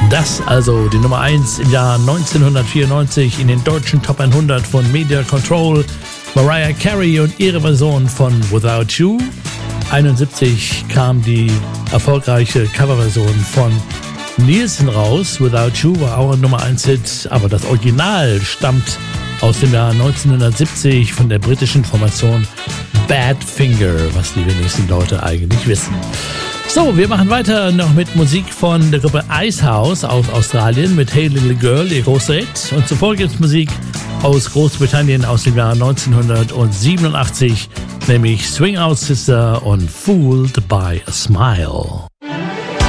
Das also die Nummer 1 im Jahr 1994 in den deutschen Top 100 von Media Control. Mariah Carey und ihre Version von Without You. 71 kam die erfolgreiche Coverversion von Nielsen raus. Without You war auch ein Nummer 1 Hit, aber das Original stammt aus dem Jahr 1970 von der britischen Formation Badfinger, was die wenigsten Leute eigentlich wissen. So, wir machen weiter noch mit Musik von der Gruppe Icehouse aus Australien mit Hey Little Girl, ihr großer Hit. Und zuvor gibt es Musik aus Großbritannien aus dem Jahr 1987, nämlich Swing Out Sister und Fooled by a Smile.